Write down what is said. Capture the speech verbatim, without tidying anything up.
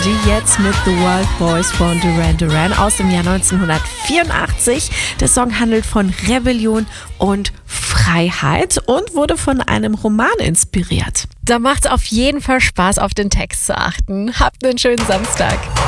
Die jetzt mit The Wild Boys von Duran Duran aus dem Jahr neunzehnhundertvierundachtzig. Der Song handelt von Rebellion und Freiheit und wurde von einem Roman inspiriert. Da macht es auf jeden Fall Spaß, auf den Text zu achten. Habt einen schönen Samstag.